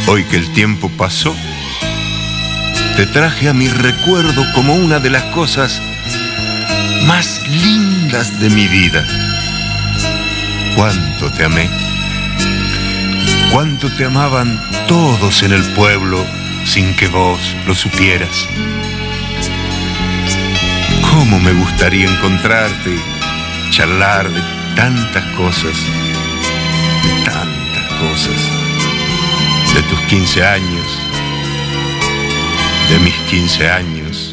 Hoy que el tiempo pasó, te traje a mi recuerdo como una de las cosas más lindas de mi vida. Cuánto te amé, cuánto te amaban todos en el pueblo sin que vos lo supieras. Cómo me gustaría encontrarte y charlar de tantas cosas, de tus 15 años, de mis 15 años,